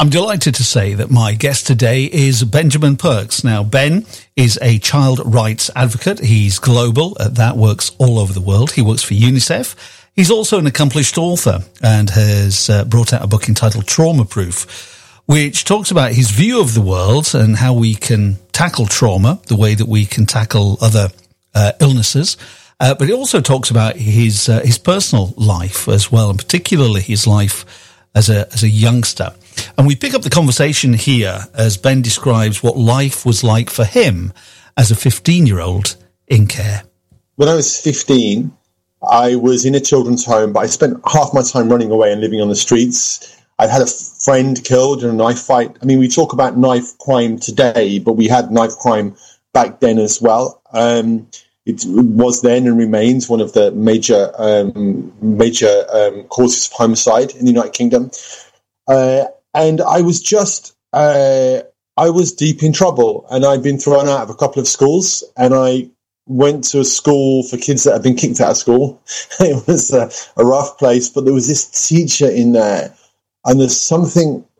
I'm delighted to say that my guest today is Benjamin Perks. Now, Ben is a child rights advocate. He's global, that works all over the world. He works for UNICEF. He's also an accomplished author and has brought out a book entitled Trauma Proof, which talks about his view of the world and how we can tackle trauma, the way that we can tackle other illnesses. But he also talks about his personal life as well, and particularly his life as a youngster. And we pick up the conversation here as Ben describes what life was like for him as a 15-year-old in care. When I was 15, I was in a children's home, but I spent half my time running away and living on the streets. I'd had a friend killed in a knife fight. I mean, we talk about knife crime today, but we had knife crime back then as well. It was then and remains one of the major causes of homicide in the United Kingdom. And I was I was deep in trouble, and I'd been thrown out of a couple of schools, and I went to a school for kids that had been kicked out of school. It was a rough place, but there was this teacher in there, and there's something